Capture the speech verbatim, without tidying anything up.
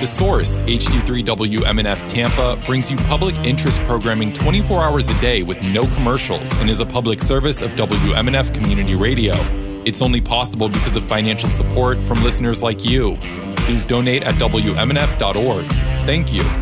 The Source, H D three W M N F Tampa, brings you public interest programming twenty-four hours a day with no commercials and is a public service of W M N F Community Radio. It's only possible because of financial support from listeners like you. Please donate at W M N F dot org. Thank you.